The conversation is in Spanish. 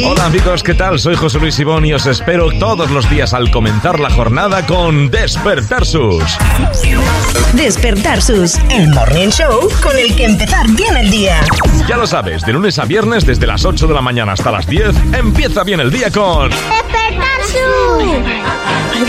Hola amigos, ¿qué tal? Soy José Luis Ibón y os espero todos los días al comenzar la jornada con Despertar Sus. Despertar Sus, el morning show con el que empezar bien el día. Ya lo sabes, de lunes a viernes desde las 8 de la mañana hasta las 10, empieza bien el día con... ¡Despertar Sus!